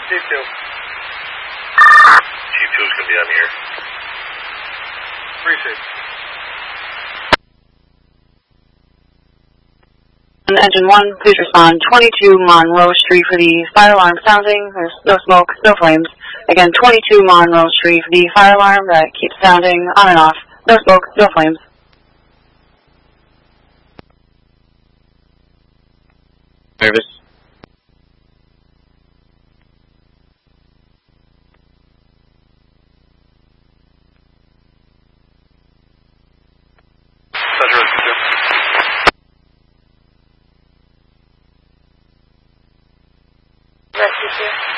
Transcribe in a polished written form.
G2. G2 is going to be on here. Appreciate it. Engine 1, please respond 22 Monroe Street for the fire alarm sounding. There's no smoke, no flames. Again, 22 Monroe Street for the fire alarm that keeps sounding on and off. No smoke, no flames. Nervous. Central G2. Rescue 2.